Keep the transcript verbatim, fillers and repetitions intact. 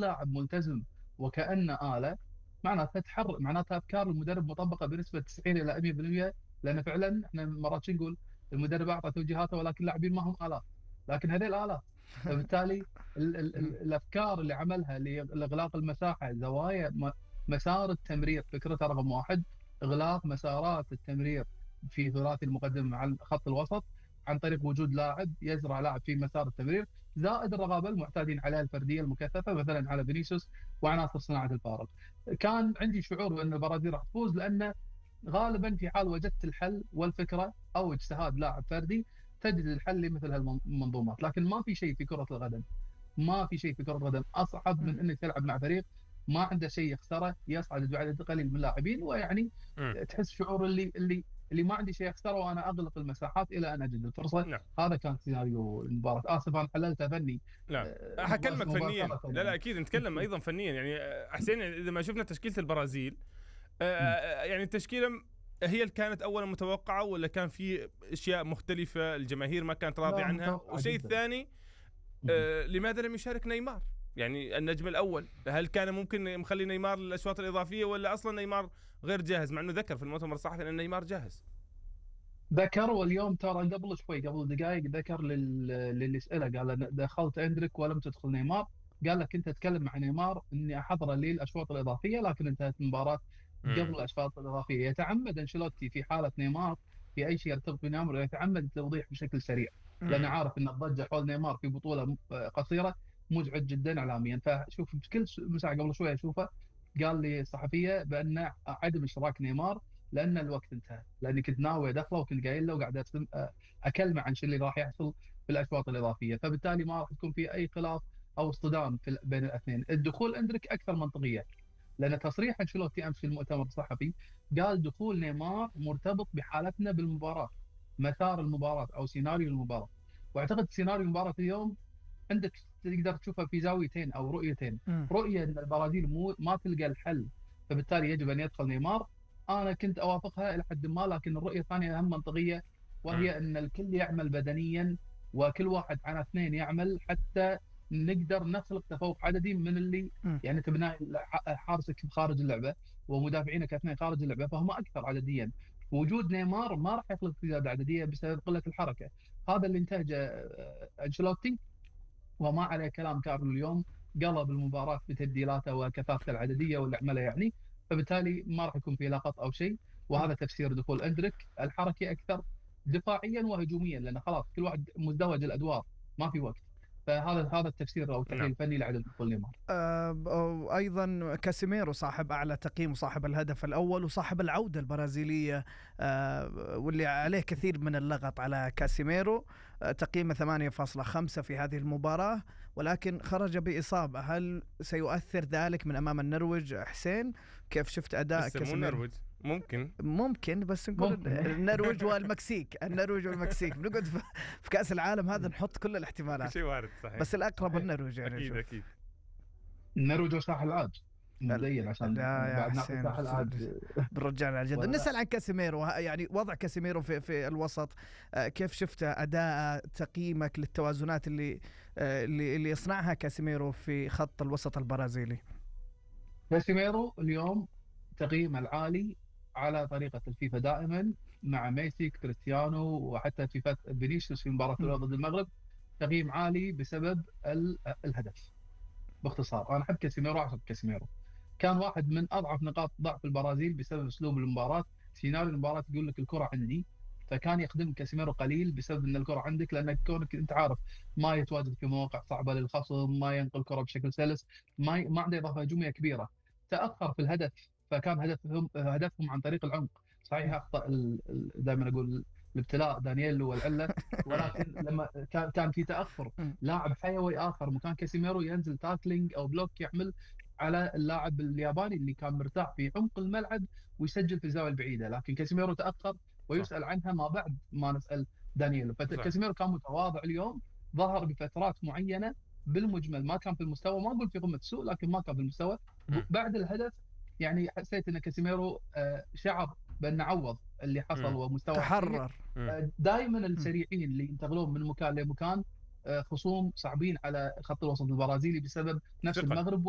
لاعب ملتزم وكأنه آلة، معناتها تحرك، معناتها افكار المدرب مطبقه بنسبه تسعين الى مئة بالمئة، لان فعلا احنا مرات شو نقول؟ المدرب اعطى توجيهاته ولكن اللاعبين ما هم آلات، لكن هذه الآلات. فبالتالي ال ال ال الافكار اللي عملها لاغلاق المساحه، زوايا م- مسار التمرير، فكرته رقم واحد اغلاق مسارات التمرير في ثلاثي المقدم عن خط الوسط عن طريق وجود لاعب يزرع لاعب في مسار التمرير، زائد الرغبه المعتادين عليها الفرديه المكثفه مثلا على فينيسيوس وعناصر صناعه الفارق. كان عندي شعور بان البرازيل راح تفوز، لان غالبا في حال وجدت الحل والفكره او اجتهاد لاعب فردي تجد الحل لمثل هالمنظومات. لكن ما في شيء في كره القدم، ما في شيء في كره القدم اصعب من انك تلعب مع فريق ما عنده شيء يخسره، يصعد بعدد قليل من اللاعبين، ويعني تحس شعور اللي اللي اللي ما عندي شيء يخسره وانا اغلق المساحات الى ان اجد الفرصه. نعم. هذا كان سيناريو المباراه. اسف انا حللتها فني. لا حكلمك فنيا. لا لا اكيد نتكلم ايضا فنيا. يعني حسين اذا ما شفنا تشكيله البرازيل، يعني التشكيله هي اللي كانت اولا متوقعه ولا كان في اشياء مختلفه الجماهير ما كانت راضيه عنها؟ والشيء الثاني آه لماذا لم يشارك نيمار يعني النجم الاول؟ هل كان ممكن مخلي نيمار للاشواط الاضافيه ولا اصلا نيمار غير جاهز، مع انه ذكر في المؤتمر الصحفي ان نيمار جاهز؟ ذكر، واليوم ترى قبل شوي قبل دقائق ذكر لل... للي سأله، قال دخلت اندريك ولم تدخل نيمار، قال لك انت تتكلم مع نيمار اني احضره للاشواط الاضافيه لكن انتهت المباراه قبل الاشواط الاضافيه. يتعمد انشيلوتي في حاله نيمار في اي شيء يرتبط بنيمار يتعمد التوضيح بشكل سريع، لانه عارف ان الضجه حول نيمار في بطوله قصيره مزعج جدا اعلاميا. فشوف بكل مساعة قبل شوي اشوفه قال لي صحفيه بان عدم اشراك نيمار لان الوقت انتهى، لاني كنت ناوي ادخله وكنت قايل له وقاعد اكلمه عن شو اللي راح يحصل في الاشواط الاضافيه، فبالتالي ما راح تكون في اي خلاف او اصطدام في بين الاثنين. الدخول اندريك اكثر منطقيه، لان تصريح انشيلوتي امس في المؤتمر الصحفي قال دخول نيمار مرتبط بحالتنا بالمباراه، مسار المباراه او سيناريو المباراه. واعتقد سيناريو المباراه اليوم عندك تقدر تشوفها في زاويتين او رؤيتين. م. رؤيه ان البرازيل مو ما تلقى الحل فبالتالي يجب ان يدخل نيمار، انا كنت اوافقها الى حد ما، لكن الرؤيه الثانيه اهم منطقيه وهي ان الكل يعمل بدنيا وكل واحد على اثنين يعمل حتى نقدر نخلق تفوق عددي من اللي م. يعني تبنى حارسك خارج اللعبه ومدافعينك اثنين خارج اللعبه فهم اكثر عدديا. وجود نيمار ما راح يخلق زياده عدديه بسبب قله الحركه. هذا اللي انتهج انشيلوتي وما عليه كلام. كارلو اليوم قلب المباراه بتبديلاته وكثافته العدديه واللي عمله يعني، فبالتالي ما راح يكون في لقط او شيء. وهذا تفسير دخول اندريك الحركي اكثر دفاعيا وهجوميا، لان خلاص كل واحد مزدوج الادوار ما في وقت. فهذا هذا التفسير او التحليل الفني لعدم دخول نيمار. آه ايضا كاسيميرو صاحب اعلى تقييم وصاحب الهدف الاول وصاحب العوده البرازيليه، آه واللي عليه كثير من اللغط على كاسيميرو، آه تقييمه ثمانية فاصلة خمسة في هذه المباراه، ولكن خرج باصابه. هل سيؤثر ذلك من امام النرويج حسين؟ كيف شفت اداء كاسيميرو؟ ممكن ممكن بس نقول النرويج والمكسيك، النرويج والمكسيك بنقعد في كأس العالم هذا نحط كل الاحتمالات، شيء وارد صحيح. بس الأقرب النرويج يعني. أكيد أكيد النرويج وساحل العاج مبين عشان بعد ناخذ ساحل العاج بالرجال على الجد. نسأل عن كاسيميرو، يعني وضع كاسيميرو في في الوسط كيف شفت أداء؟ تقييمك للتوازنات اللي اللي اللي يصنعها كاسيميرو في خط الوسط البرازيلي؟ كاسيميرو اليوم تقييمه العالي على طريقة الفيفا دائما مع ميسي كريستيانو وحتى في فينيسيوس في مباراة ضد المغرب، تقييم عالي بسبب الهدف. باختصار أنا أحب كاسيميرو، أحب كاسيميرو كان واحد من أضعف نقاط ضعف البرازيل بسبب أسلوب المباراة. سيناريو المباراة يقول لك الكرة عندي، فكان يخدم كاسيميرو قليل بسبب أن الكرة عندك، لأنك كونك أنت عارف ما يتواجد في مواقع صعبة للخصم، ما ينقل الكرة بشكل سلس، ما ما عنده إضافة هجومية كبيرة. تأخر في الهدف فكان هدفهم هدفهم عن طريق العمق. صحيح اخطا دائما اقول الابتلاء دانييلو والعله، ولكن لما كان كان في تاخر لاعب حيوي اخر مكان كاسيميرو ينزل تاكلينج او بلوك يعمل على اللاعب الياباني اللي كان مرتاح في عمق الملعب ويسجل في الزاويه البعيده، لكن كاسيميرو تاخر ويسال عنها ما بعد ما نسال دانييلو. فكاسيميرو كان متواضع اليوم، ظهر بفترات معينه بالمجمل ما كان في المستوى، ما اقول في قمه السوء لكن ما كان في المستوى. بعد الهدف يعني حسيت ان كاسيميرو شعر بان عوض اللي حصل ومستوى تحرر. دائما السريعين اللي ينتقلون من مكان لمكان خصوم صعبين على خط الوسط البرازيلي بسبب نفس المغرب